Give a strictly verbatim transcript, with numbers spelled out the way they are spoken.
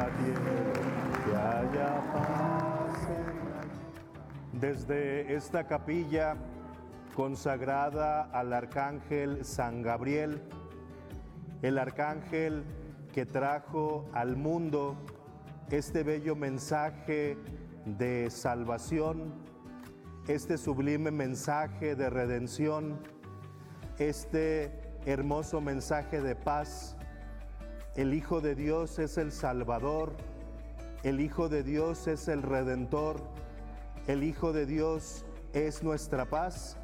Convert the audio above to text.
tierra, que haya paz en la... Desde esta capilla consagrada al Arcángel San Gabriel, el Arcángel que trajo al mundo este bello mensaje de salvación, este sublime mensaje de redención, este hermoso mensaje de paz. El Hijo de Dios es el Salvador, el Hijo de Dios es el Redentor, el Hijo de Dios es nuestra paz.